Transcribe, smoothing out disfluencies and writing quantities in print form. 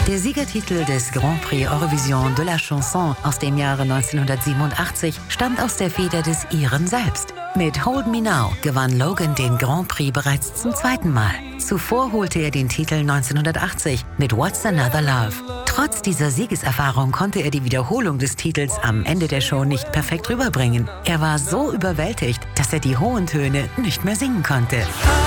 Der Siegertitel des Grand Prix Eurovision de la Chanson aus dem Jahre 1987 stammt aus der Feder des Iren selbst. Mit Hold Me Now gewann Logan den Grand Prix bereits zum zweiten Mal. Zuvor holte er den Titel 1980 mit What's Another Love. Trotz dieser Siegeserfahrung konnte er die Wiederholung des Titels am Ende der Show nicht perfekt rüberbringen. Er war so überwältigt, dass er die hohen Töne nicht mehr singen konnte.